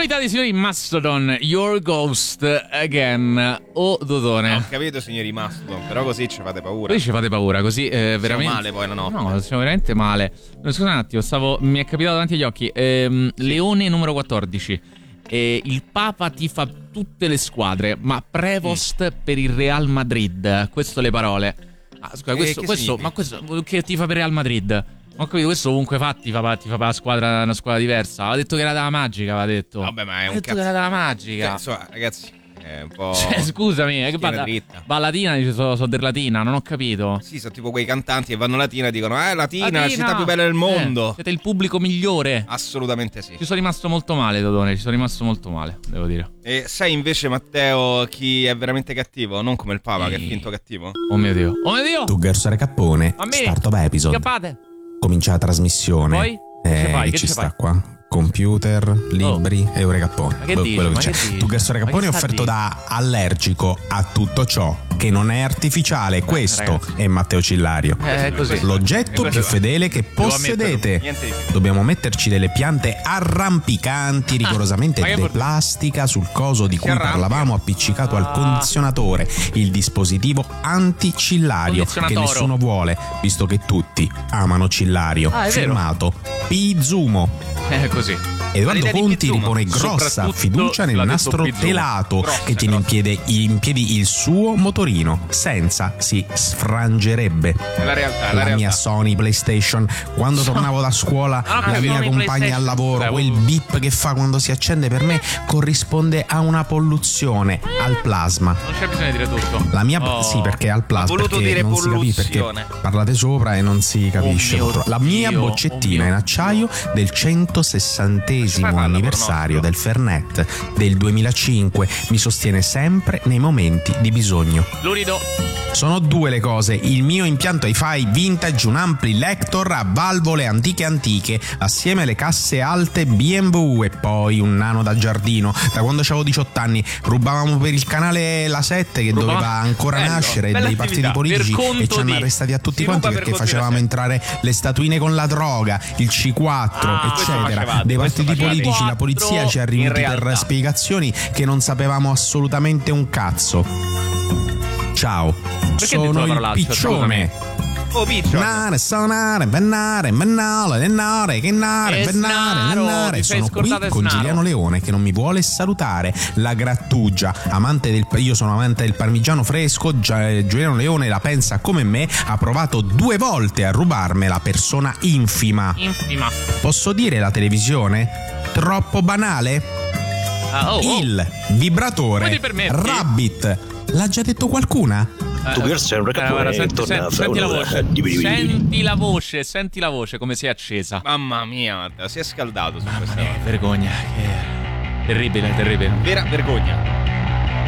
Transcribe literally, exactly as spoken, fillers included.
Novità dei signori Mastodon, Your Ghost Again. O Dodone. Ho capito, signori Mastodon, però così ci fate paura. Così ci fate paura, così eh, veramente. Siamo male poi la notte. No, siamo veramente male. Scusa un attimo, stavo... mi è capitato davanti agli occhi. ehm, Leone numero quattordici. Eh, il Papa tifa tutte le squadre, ma Prevost mm. per il Real Madrid. Questo le parole. Ah, scusa, questo, eh, questo ma questo che tifa per Real Madrid? Ho capito, questo ovunque fa ti fa, ti fa per la squadra, una squadra diversa. Aveva detto che era della Magica, aveva detto. Vabbè, ma è ha un detto cazzo. che era della Magica. Cioè, insomma, ragazzi, è un po'. Cioè, scusami, è che schiena balla, dritta. va latina, dice sono so del Latina, non ho capito. Sì, sono tipo quei cantanti che vanno a Latina e dicono: Eh, Latina, Latina, la città più bella del mondo. Eh, siete il pubblico migliore. Assolutamente sì. Ci sono rimasto molto male, Dodone, ci sono rimasto molto male, devo dire. E sai invece, Matteo, chi è veramente cattivo? Non come il Papa, che è finto cattivo. Oh mio Dio. Oh mio Dio. Tu Gersore Cappone, A me. start of episode. Scappate. Comincia la trasmissione. Poi? Che Eh, fai? che Che ci ci sta fai? qua? Computer, libri e Ore Cappone. Ma che Boh, dici? quello che Ma c'è. che dici? Tu Gersore Ma Cappone è che sta offerto di- da allergico a tutto ciò che non è artificiale. Questo ragazzi. è Matteo Cillario. Eh, così. L'oggetto Questo più è- fedele che Devo possedete. ammetterlo, niente di più. Dobbiamo metterci delle piante arrampicanti rigorosamente ma che di vuol- plastica sul coso di Si cui arrampica. parlavamo appiccicato al Ah. condizionatore, il dispositivo anticillario che Condizionatore. nessuno vuole, visto che tutti amano Cillario. Ah, è vero. Firmato Pizumo. Eh, così. Edoardo L'idea di Conti Pizumo. ripone grossa Soprattutto fiducia nel l'ha detto nastro Pizumo. telato Grossa, che tiene in grossa. piedi, in piedi il suo motorino. Senza si sfrangerebbe. È la realtà, è la La realtà. mia Sony PlayStation, quando tornavo da scuola, Ah, la capito. mia Sony compagna PlayStation. al lavoro, Beh, quel uh. beep che fa quando si accende per me corrisponde a una polluzione al plasma. Non c'è bisogno di dire tutto. La mia Oh. sì, perché al plasma Ha voluto perché dire non si capisce, polluzione. perché parlate sopra e non si capisce. mio purtroppo. La mia Dio, boccettina oh mio in acciaio del centosessantesimo Fai farlo, anniversario Cornotto. del Fernet del duemilacinque mi sostiene sempre nei momenti di bisogno. Lurido. Sono due le cose: il mio impianto hi-fi vintage, un ampli Lector a valvole antiche antiche, assieme alle casse alte B and W, e poi un nano da giardino. Da quando avevo diciotto anni rubavamo per il canale La sette che Rubava- doveva ancora Bello, nascere, bella dei partiti attività. politici, Per conto e ci hanno di- arrestati a tutti si quanti ruba per perché conto di facevamo La entrare le statuine con la droga, il C quattro, Ah, questo eccetera. facevate, Dei questo partiti facevate. politici, la polizia ci ha In riuniti per realtà. spiegazioni che non sapevamo assolutamente un cazzo. Ciao, Perché hai detto sono la il parolaccia, piccione. Oh, Piccio. Nare, sonare, bennare, bennale, nennare, che nare, E bennare, Snaro, nennare. ti sei Sono qui scordato con Snaro. Giuliano Leone che non mi vuole salutare. La grattugia, amante del io sono amante del parmigiano fresco. Gia- Giuliano Leone la pensa come me. Ha provato due volte a rubarmela, persona infima. Infima. Posso dire la televisione? Troppo banale? Ah, oh, oh. Il vibratore Come ti permetti? Rabbit. L'ha già detto qualcuna? Eh, Tu Gersore eh, guarda, Cappone senti, torna senti, fra senti la un'ora. voce. Di- di- di- Senti la voce, senti la voce come si è accesa. Mamma mia, Matteo, si è scaldato su questa Eh, vergogna. Che... Terribile, terribile. vera vergogna.